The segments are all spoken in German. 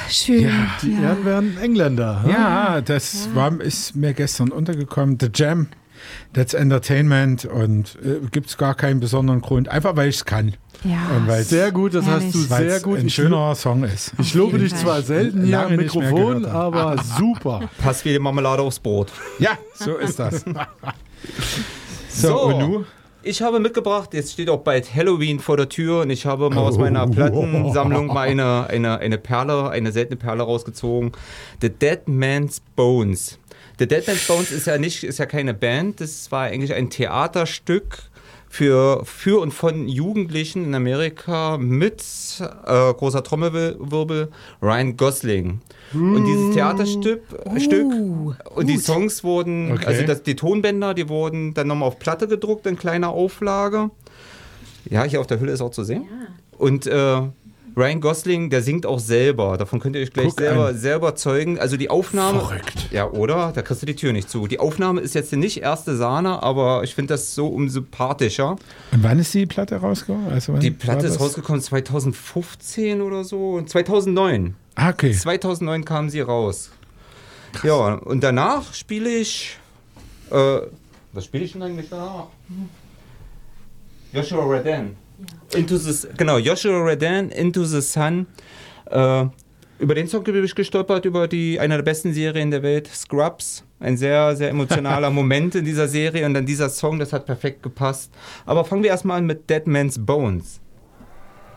schön. Ja, die Ehren werden Engländer. Ja, das ist mir gestern untergekommen. The Jam, that's Entertainment und gibt es gar keinen besonderen Grund. Einfach, weil ich es kann. Ja. Und weil's, Sehr gut, das hast du weil's sehr gut. ein schöner Song ist. Ich lobe jeden dich Fall. zwar selten hier am Lange nicht mehr Mikrofon, gehört habe. aber super. Passt wie die Marmelade aufs Brot. Ja, so ist das. So. Und nu? Ich habe mitgebracht, jetzt steht auch bald Halloween vor der Tür und ich habe mal aus meiner Plattensammlung mal eine Perle, eine seltene Perle rausgezogen. The Dead Man's Bones. The Dead Man's Bones ist ja keine Band, das war eigentlich ein Theaterstück für und von Jugendlichen in Amerika mit großer Trommelwirbel Ryan Gosling. Und dieses Theaterstück und die Songs wurden, die Tonbänder, die wurden dann nochmal auf Platte gedruckt in kleiner Auflage. Ja, hier auf der Hülle ist auch zu sehen. Ja. Und Ryan Gosling, der singt auch selber. Davon könnt ihr euch gleich selber zeugen. Also die Aufnahme... Verrückt. Ja, oder? Da kriegst du die Tür nicht zu. Die Aufnahme ist jetzt nicht erste Sahne, aber ich finde das so sympathischer. Und wann ist die Platte rausgekommen? Also die Platte ist rausgekommen 2015 oder so. Und 2009. Ah, okay. 2009 kam sie raus. Krass. Ja, und danach spiele ich... was spiele ich denn eigentlich danach? Joshua Radin. Joshua Radin, Into the Sun. Über den Song bin ich gestolpert, über eine der besten Serien der Welt, Scrubs. Ein sehr, sehr emotionaler Moment in dieser Serie und dann dieser Song, das hat perfekt gepasst. Aber fangen wir erstmal an mit Dead Man's Bones.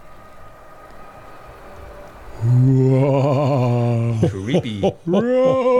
Wow. Creepy.